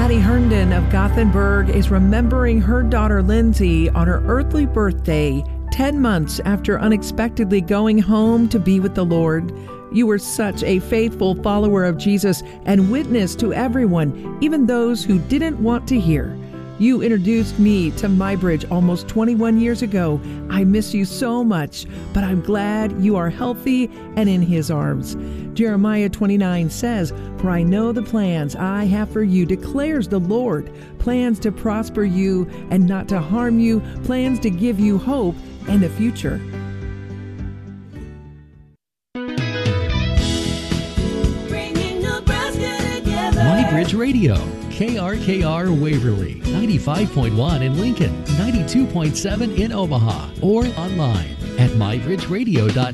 Patty Herndon of Gothenburg is remembering her daughter Lindsay on her earthly birthday, 10 months after unexpectedly going home to be with the Lord. You were such a faithful follower of Jesus and witness to everyone, even those who didn't want to hear. You introduced me to MyBridge almost 21 years ago. I miss you so much, but I'm glad you are healthy and in His arms. Jeremiah 29 says, "For I know the plans I have for you, declares the Lord, plans to prosper you and not to harm you, plans to give you hope and a future." MyBridge Radio, KRKR Waverly, 95.1 in Lincoln, 92.7 in Omaha, or online at mybridgeradio.net.